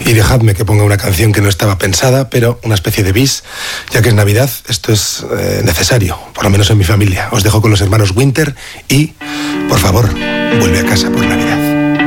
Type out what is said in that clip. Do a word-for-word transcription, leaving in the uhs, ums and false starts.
Y dejadme que ponga una canción que no estaba pensada, pero una especie de bis, ya que es Navidad, esto es eh, necesario, por lo menos en mi familia. Os dejo con los hermanos Winter y, por favor, vuelve a casa por Navidad.